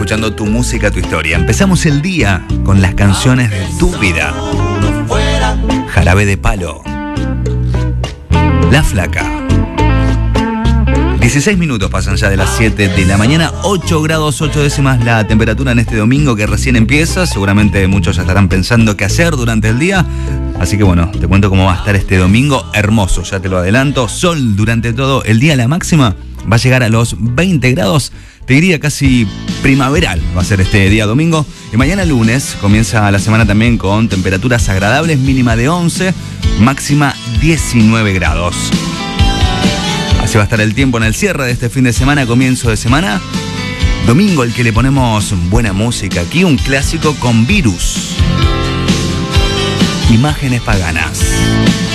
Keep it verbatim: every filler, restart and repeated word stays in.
escuchando Tu Música, Tu Historia. Empezamos el día con las canciones de tu vida. Jarabe de Palo, La Flaca. dieciséis minutos pasan ya de las siete de la mañana, ocho grados ocho décimas la temperatura en este domingo que recién empieza. Seguramente muchos ya estarán pensando qué hacer durante el día. Así que bueno, te cuento cómo va a estar este domingo. Hermoso, ya te lo adelanto. Sol durante todo el día, la máxima va a llegar a los veinte grados. Te diría casi primaveral va a ser este día domingo. Y mañana lunes comienza la semana también con temperaturas agradables, mínima de once, máxima diecinueve grados. Así va a estar el tiempo en el cierre de este fin de semana, comienzo de semana. Domingo el que le ponemos buena música. Aquí un clásico con Virus. Imágenes paganas.